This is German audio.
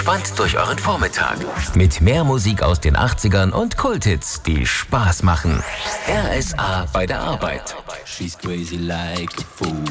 entspannt durch euren Vormittag. Mit mehr Musik aus den 80ern und Kulthits, die Spaß machen. RSA bei der Arbeit. She's crazy like a fool.